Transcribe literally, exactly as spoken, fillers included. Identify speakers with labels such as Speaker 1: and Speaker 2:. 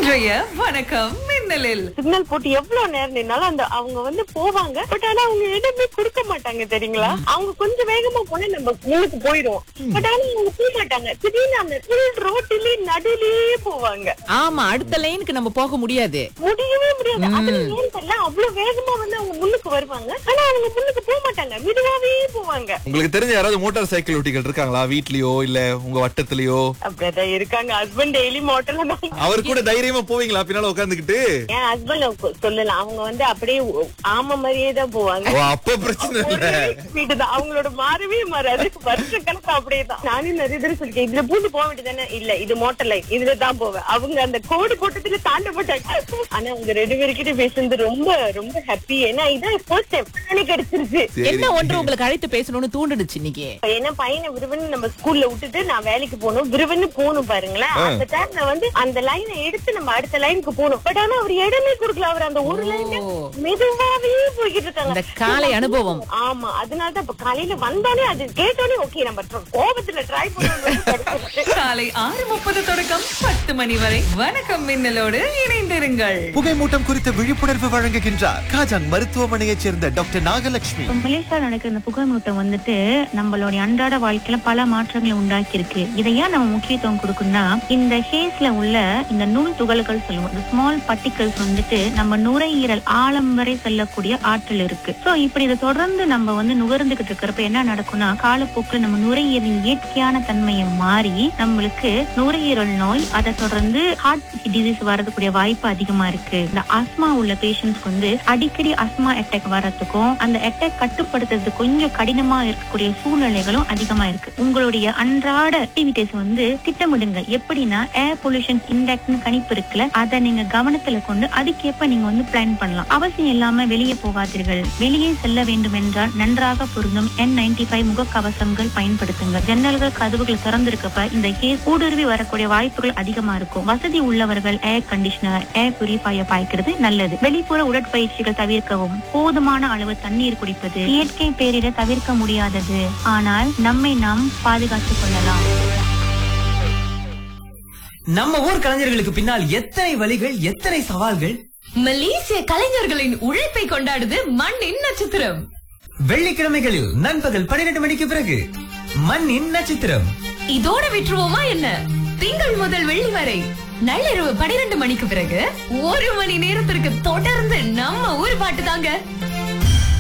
Speaker 1: இன்றைய வணக்கம் மின்னலில்
Speaker 2: சிக்னல் போட்டு எவ்வளவு நேரம் நின்னாலும் அந்த அவங்க வந்து போவாங்க. பட் ஆனா அவங்க இடமே கொடுக்க மாட்டாங்க தெரியுங்களா? அவங்க கொஞ்சம் வேகமா போனா நம்ம முன்னுக்கு போயிடுவோம். பட் ஆனா அவங்க போக மாட்டாங்க. திடீர்னு அந்த ரோட்டிலே நடுலயே போவாங்க.
Speaker 3: ஆமா, அடுத்த லைனுக்கு நம்ம போக முடியாது,
Speaker 2: முடியவே முடியாது. அதுல ஏன் தெரியல, அவ்வளவு வேகமா வந்து அவங்க முன்னுக்கு வருவாங்க. ஆனா அவங்க முன்னுக்கு போக மாட்டாங்க, மெதுவாவே போவாங்க.
Speaker 4: உங்களுக்கு தெரிஞ்ச யாராவது மோட்டார் சைக்கிள் ஓட்டிகள் இருக்காங்களா வீட்லயோ இல்ல உங்க வட்டத்திலயோ?
Speaker 2: அப்படிதான் இருக்காங்க. ஹஸ்பண்ட் டெய்லி மோட்டர்ல தான்.
Speaker 4: அவர் கூட தைரியமா போவீங்களா பின்னால உட்காந்துக்கிட்டு?
Speaker 2: என் ஹஸ்பண்ட் சொல்லலாம், அவங்க வந்து அப்படியே ஆமா மாதிரியே தான் போவாங்க.
Speaker 4: ஓ, அப்ப பிரச்சனை இல்ல.
Speaker 2: ஸ்பீடு தான் அவங்களோட, மாறவே மாறாது. வருஷ கணக்கு அப்படியே தான். நானும் நிறைய பேர் சொல்லிருக்கேன், இதுல பூந்து போக வேண்டியதானே. இல்ல, இது மோட்டர் லைன், இதுல தான் போவேன். அவங்க அந்த கோடு போட்டதுல தாண்ட மாட்டாங்க. ஆனா உங்க ரெண்டு பேருக்கிட்ட பேசுறது ரொம்ப ரொம்ப ஹாப்பி. ஏன்னா இதான் ஃபர்ஸ்ட் டைம் கிடைச்சிருச்சு.
Speaker 3: என்ன ஒன்று உங்களுக்கு அழைத்து பேசணும்னு தூண்டுச்சு இன்னைக்கு?
Speaker 2: என்ன பையனை விருவன்னு நம்ம ஸ்கூல்ல விட்டுட்டு நான் வேலைக்கு போகணும், விருவன்னு போகணும் பாருங்களேன். அந்த டைம்ல வந்து அந்த லைனை எடுத்து நம்ம அடுத்த லைனுக்கு போகணும். பட் ஆனா அவர் இடமே கொடுக்கல. அவர் அந்த ஒரு லைன் மெதுவாவே போய்கிட்டு இருக்காங்க.
Speaker 3: அந்த காலை அனுபவம்.
Speaker 2: ஆமா, அதனாலதான் இப்ப காலையில வந்தாலே அது கேட்டோடனே ஓகே நம்ம கோபத்துல ட்ரை பண்ண.
Speaker 1: காலை ஆறு முப்பது தொடக்கம் பத்து மணி வரை வணக்கம் மின்னலோடு இணைந்திருங்கள்.
Speaker 5: புகைமூட்டம் குறித்த விழிப்புணர்வு வழங்குகின்றார் காஜாங் மருத்துவமனையைச் சேர்ந்த டாக்டர் நாகலட்சுமி.
Speaker 6: மலேசியால நடக்கிற இந்த புகைமூட்டம் வந்துட்டு நம்மளுடைய அன்றாட வாழ்க்கையில பல மாற்றங்களை உண்டாக்கி இருக்கு. இதை ஏன் நம்ம முக்கியத்துவம் கொடுக்கணும்னா, இந்த ஹேஸ்ல உள்ள இந்த நுண் துகள்கள் சொல்லுவோம், இந்த ஸ்மால் பார்ட்டிகல்ஸ் வந்துட்டு நம்ம நுரையீரல் ஆழம் வரை செல்லக்கூடிய ஆற்றல் இருக்கு. சோ இப்படி இதை தொடர்ந்து நம்ம வந்து நுகர்ந்துகிட்டு இருக்கிறப்ப என்ன நடக்கும்னா, காலப்போக்கில் நம்ம நுரையீரலின் இயற்கையான தன்மையை மாறி நம்மளுக்கு நுரையீரல் நோய், அதை தொடர்ந்து ஹார்ட் டிசீஸ் வரதுக்கூடிய வாய்ப்பு அதிகமா இருக்கு. இந்த ஆஸ்மா உள்ள பேஷண்ட்ஸ்க்கு வந்து அடிக்கடி ஆஸ்மா அட்டாக் வர்றதுக்கும் அந்த அட்டாக் கட்டுப்படுத்துறது கொஞ்சம் கடினமா இருக்கக்கூடிய சூழ்நிலைகளும் அதிகமா இருக்கு. உங்களுடைய அன்றாட ஆக்டிவிட்டிஸ் வந்து திட்டமிடுங்க. எப்படின்னா, ஏர் பொல்யூஷன் இண்டெக்ஸ்னு கணிப்பு இருக்குல்ல, அதை நீங்க கவனத்துல கொண்டு அதுக்கேற்ப நீங்க வந்து பிளான் பண்ணலாம். அவசியம் இல்லாம வெளியே போகாதீர்கள். வெளியே செல்ல வேண்டும் என்றால் நன்றாக பொருந்தும் என் நைன்டி ஃபைவ் முகக்கவசங்கள் பயன்படுத்துங்க. ஜன்னல்கள் கதவுகள் திறந்திருக்கப்ப இந்த கேஸ் ஊடுருவி வரக்கூடிய வாய்ப்புகள் அதிகமா இருக்கும். வசதி உள்ளவர்கள் ஏர் கண்டிஷனர், ஏர் பியூரிஃபையர் பாய்க்கிறது நல்லது. வெளிப்புற உடற்பயிற்சிகள் தவிர்க்கவும். போதுமான அளவு தண்ணீர் குடிப்பது இயற்கை பேரிட தவிர்க்க முடியாதது, ஆனால் நம்மை நாம் பாதுகாத்துக் கொள்ளலாம்.
Speaker 7: நம்ம ஊர் கலைஞர்களுக்கு பின்னால் எத்தனை வழிகள், எத்தனை சவால்கள்.
Speaker 1: மலேசிய கலைஞர்களின் உழைப்பை கொண்டாடுது மண்ணின் நட்சத்திரம்.
Speaker 7: வெள்ளிக்கிழமைகளில் நண்பகல் பன்னிரண்டு மணிக்கு பிறகு மண்ணின் நட்சத்திரம்.
Speaker 1: இதோட விட்டுருவோமா என்ன? திங்கள் முதல் வெள்ளி வரை நள்ளிரவு பனிரெண்டு மணிக்கு பிறகு ஒரு மணி நேரத்திற்கு தொடர்ந்து நம்ம ஊர் பாட்டு தாங்க.